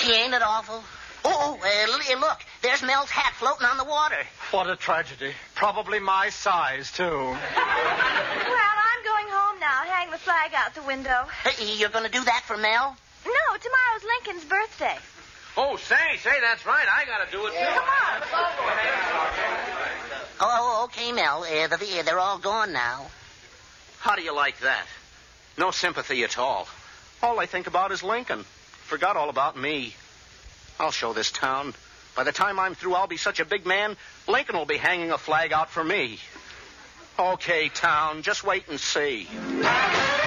Ain't it awful? Look, there's Mel's hat floating on the water. What a tragedy. Probably my size, too. Well, I'm going home now. Hang the flag out the window. You're going to do that for Mel? No, tomorrow's Lincoln's birthday. Oh, say, that's right. I got to do it, too. Come on. Oh, okay, Mel. They're all gone now. How do you like that? No sympathy at all. All I think about is Lincoln. Forgot all about me. I'll show this town. By the time I'm through, I'll be such a big man, Lincoln will be hanging a flag out for me. Okay, town, just wait and see.